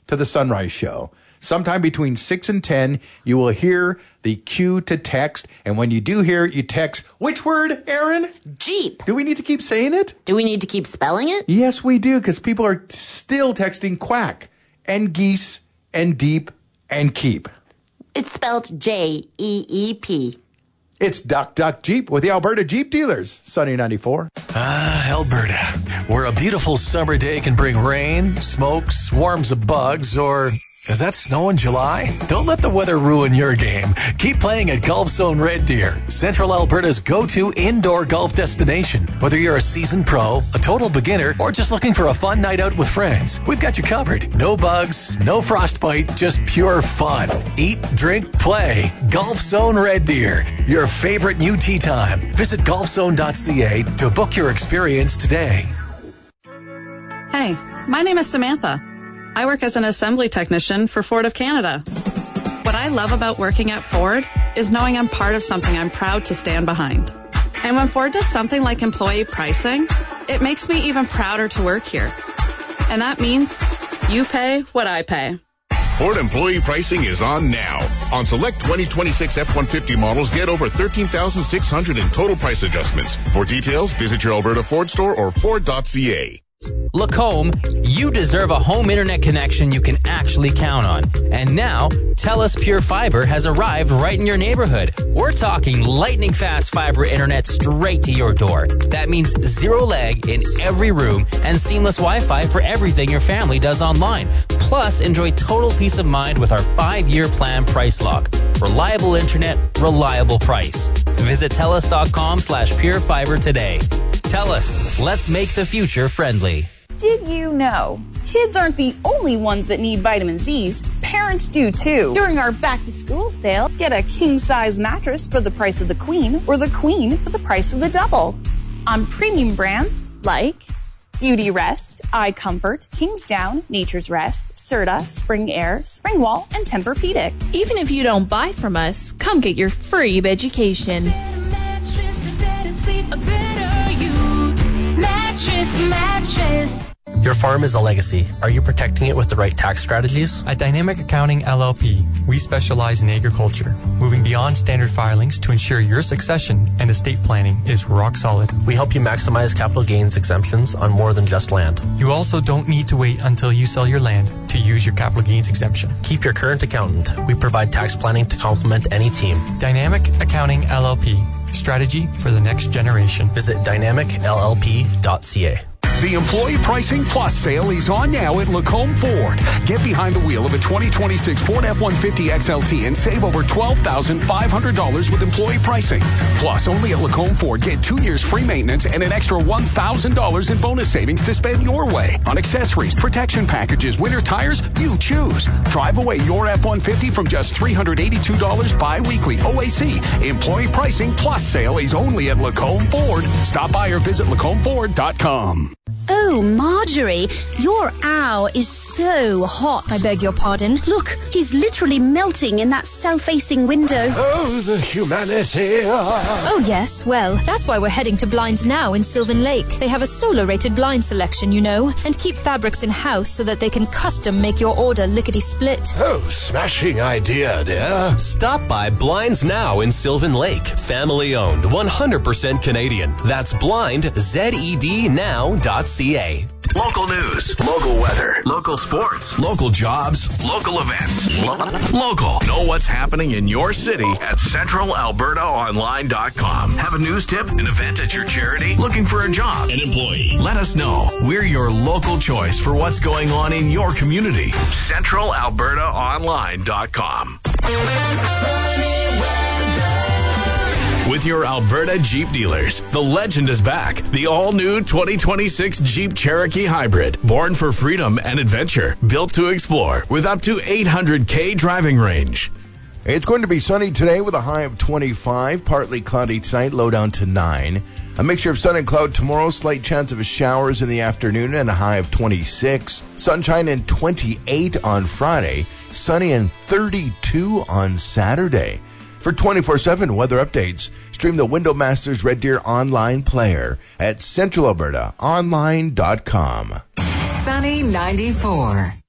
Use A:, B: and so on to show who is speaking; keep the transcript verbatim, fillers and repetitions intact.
A: to the Sunrise Show. Sometime between six and ten, you will hear the cue to text. And when you do hear it, you text, which word, Aaron?
B: Jeep.
A: Do we need to keep saying it?
B: Do we need to keep spelling it?
A: Yes, we do, because people are still texting quack and geese and deep and keep.
B: It's spelled J E E P.
A: It's Duck Duck Jeep with the Alberta Jeep Dealers. Sunny ninety-four.
C: Ah, Alberta, where a beautiful summer day can bring rain, smoke, swarms of bugs, or... Is that snow in July? Don't let the weather ruin your game. Keep playing at Golf Zone Red Deer, Central Alberta's go-to indoor golf destination. Whether you're a seasoned pro, a total beginner, or just looking for a fun night out with friends, we've got you covered. No bugs, no frostbite, just pure fun. Eat, drink, play. Golf Zone Red Deer, your favorite new tee time. Visit golf zone dot c a to book your experience today.
D: Hey, my name is Samantha. I work as an assembly technician for Ford of Canada. What I love about working at Ford is knowing I'm part of something I'm proud to stand behind. And when Ford does something like employee pricing, it makes me even prouder to work here. And that means you pay what I pay.
E: Ford employee pricing is on now. On select twenty twenty-six F one fifty models, get over thirteen thousand six hundred in total price adjustments. For details, visit your Alberta Ford store or ford dot c a.
F: Lacombe, you deserve a home internet connection you can actually count on. And now, TELUS Pure Fiber has arrived right in your neighborhood. We're talking lightning fast fiber internet straight to your door. That means zero lag in every room and seamless Wi-Fi for everything your family does online. Plus, enjoy total peace of mind with our five-year plan price lock. Reliable internet, reliable price. Visit TELUS.com slash purefiber today. TELUS, let's make the future friendly.
G: Did you know? Kids aren't the only ones that need vitamin C's. Parents do too. During our back-to-school sale, get a king-size mattress for the price of the queen or the queen for the price of the double. On premium brands like Beauty Rest, Eye Comfort, Kingsdown, Nature's Rest, Serta, Spring Air, Springwall, and Tempur-Pedic.
H: Even if you don't buy from us, come get your free education.
I: Mattress, mattress.
J: Your farm is a legacy. Are you protecting it with the right tax strategies?
K: At Dynamic Accounting L L P, we specialize in agriculture, moving beyond standard filings to ensure your succession and estate planning is rock solid.
J: We help you maximize capital gains exemptions on more than just land.
K: You also don't need to wait until you sell your land to use your capital gains exemption.
J: Keep your current accountant. We provide tax planning to complement any team.
K: Dynamic Accounting L L P. Strategy for the next generation.
J: Visit dynamic l l p dot c a.
L: The Employee Pricing Plus sale is on now at Lacombe Ford. Get behind the wheel of a twenty twenty-six Ford F one fifty X L T and save over twelve thousand five hundred dollars with employee pricing. Plus, only at Lacombe Ford, get two years free maintenance and an extra one thousand dollars in bonus savings to spend your way. On accessories, protection packages, winter tires, you choose. Drive away your F one fifty from just three hundred eighty-two dollars bi-weekly. O A C. Employee Pricing Plus sale is only at Lacombe Ford. Stop by or visit lacombe ford dot com.
M: Oh, Marjorie, your owl is so hot.
N: I beg your pardon?
M: Look, he's literally melting in that south-facing window.
O: Oh, the humanity.
N: Oh, yes. Well, that's why we're heading to Blinds Now in Sylvan Lake. They have a solar-rated blind selection, you know, and keep fabrics in-house so that they can custom make your order lickety-split.
O: Oh, smashing idea, dear.
P: Stop by Blinds Now in Sylvan Lake. Family-owned, one hundred percent Canadian. That's blind, Z E D now dot c a.
C: Local news, local weather, local sports, local jobs, local events. Local. Know what's happening in your city at central alberta online dot com. Have a news tip, an event at your charity, looking for a job, an employee? Let us know. We're your local choice for what's going on in your community. central alberta online dot com. With your Alberta Jeep dealers, the legend is back. The all-new twenty twenty-six Jeep Cherokee Hybrid. Born for freedom and adventure. Built to explore with up to eight hundred K driving range.
A: It's going to be sunny today with a high of twenty-five. Partly cloudy tonight, low down to nine. A mixture of sun and cloud tomorrow. Slight chance of showers in the afternoon and a high of twenty-six. Sunshine and twenty-eight on Friday. Sunny and thirty-two on Saturday. For twenty-four seven weather updates, stream the Window Masters Red Deer online player at central alberta online dot com.
Q: Sunny ninety-four.